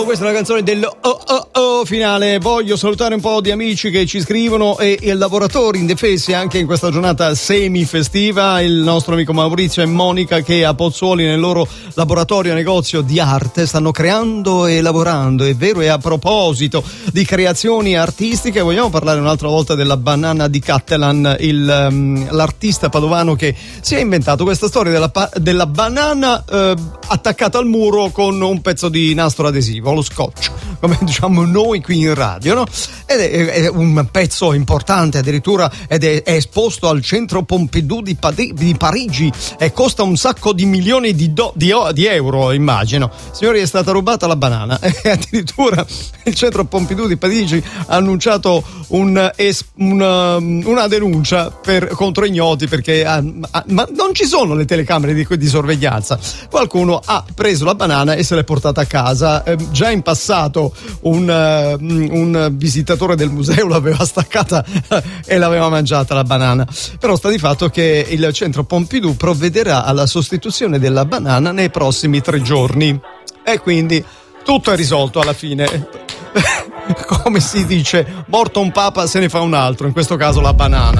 Questa è la canzone del finale. Voglio salutare un po' di amici che ci scrivono e lavoratori indefessi anche in questa giornata semifestiva. Il nostro amico Maurizio e Monica che a Pozzuoli nel loro laboratorio negozio di arte stanno creando e lavorando. È vero, e a proposito di creazioni artistiche vogliamo parlare un'altra volta della banana di Cattelan, l'artista padovano che si è inventato questa storia della banana attaccata al muro con un pezzo di nastro adesivo, lo scotch, come diciamo noi qui in radio, no? Ed è un pezzo importante addirittura, ed è esposto al centro Pompidou di Parigi e costa un sacco di milioni di euro, immagino. Signori, è stata rubata la banana e addirittura il centro Pompidou di Parigi ha annunciato una denuncia contro ignoti, perché ma non ci sono le telecamere di sorveglianza. Qualcuno ha preso la banana e se l'è portata a casa. Già in passato un visitatore del museo l'aveva staccata e l'aveva mangiata la banana. Però sta di fatto che il centro Pompidou provvederà alla sostituzione della banana nei prossimi 3 giorni e quindi tutto è risolto alla fine. Come si dice, morto un papa se ne fa un altro, in questo caso la banana.